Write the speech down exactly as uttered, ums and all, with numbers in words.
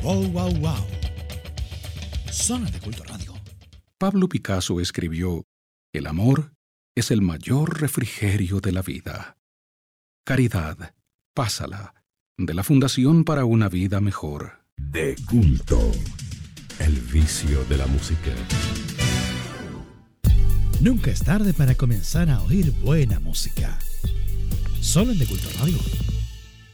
Wow, wow, wow. Zona de Culto Radio. Pablo Picasso escribió: el amor es el mayor refrigerio de la vida. Caridad, pásala, de la Fundación para una Vida Mejor. De culto, el vicio de la música. Nunca es tarde para comenzar a oír buena música. Solo en De Culto Radio.